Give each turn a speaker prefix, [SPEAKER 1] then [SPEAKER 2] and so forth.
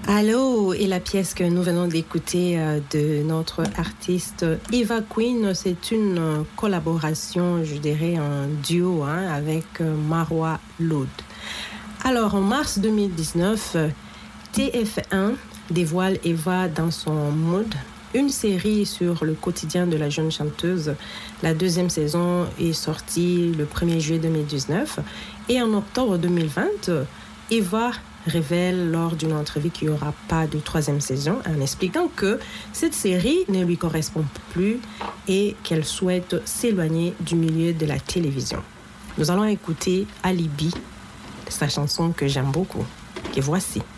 [SPEAKER 1] Allô, et la pièce que nous venons d'écouter de notre artiste Eva Queen, c'est une collaboration, je dirais un duo avec Marwa Loud. Alors en mars 2019, TF1 dévoile Eva dans son mood, une série sur le quotidien de la jeune chanteuse. La deuxième saison est sortie le 1er juillet 2019 et en octobre 2020, Eva révèle lors d'une entrevue qu'il n'y aura pas de troisième saison en expliquant que cette série ne lui correspond plus et qu'elle souhaite s'éloigner du milieu de la télévision. Nous allons écouter Alibi, sa chanson que j'aime beaucoup. Et voici.